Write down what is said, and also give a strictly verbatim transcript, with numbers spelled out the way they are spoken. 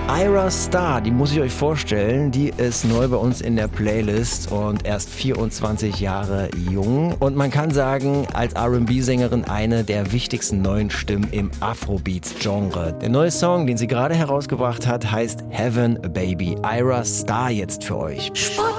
Ayra Starr, die muss ich euch vorstellen, die ist neu bei uns in der Playlist und erst vierundzwanzig Jahre jung. Und man kann sagen, als R and B-Sängerin eine der wichtigsten neuen Stimmen im Afrobeats-Genre. Der neue Song, den sie gerade herausgebracht hat, heißt Heaven Baby. Ayra Starr jetzt für euch. Sport